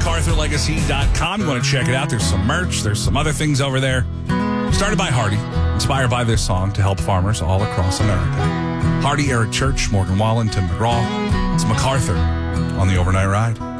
MacArthurLegacy.com. You want to check it out. There's some merch. There's some other things over there. Started by Hardy. Inspired by this song to help farmers all across America. Hardy, Eric Church, Morgan Wallen, Tim McGraw. It's MacArthur on the Overnight Ride.